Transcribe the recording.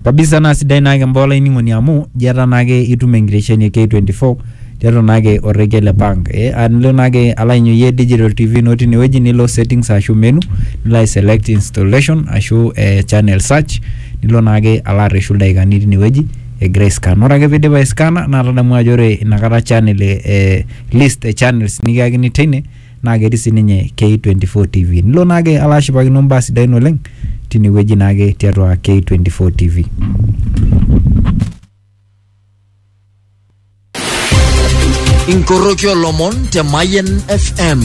kabisa na sidai naake mbola iningoni amu jata naake itume ingression ya K24 jata naake oregele bank anlo naake alainyo ye digital tv noti ni weji nilo settings ashu menu nilo select installation ashu channel search nilo naake ala reshu daikani ni weji Grace scan ora ke video by scan na tadamu ajore nakata channel list channels nikakini tene naake tisininye K24 TV nilo naake alashipakino mbasi daino leng tini weji naake tiatua K24 TV. Inkorokyo Lomon te Mayen FM.